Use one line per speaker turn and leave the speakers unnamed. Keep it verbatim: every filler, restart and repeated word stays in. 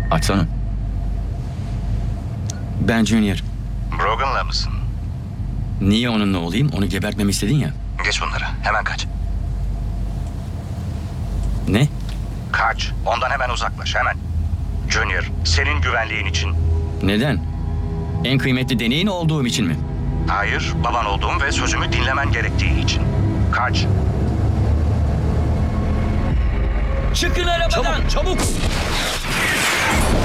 Açsana. Ben Junior.
Brogan'la mısın?
Niye onunla olayım? Onu gebertmemi istedin ya.
Geç bunları. Hemen kaç.
Ne?
Kaç. Ondan hemen uzaklaş. Hemen. Junior, senin güvenliğin için.
Neden? En kıymetli deneyin olduğum için mi?
Hayır, baban olduğum ve sözümü dinlemen gerektiği için. Kaç.
Çıkın arabadan! Çabuk! Çabuk!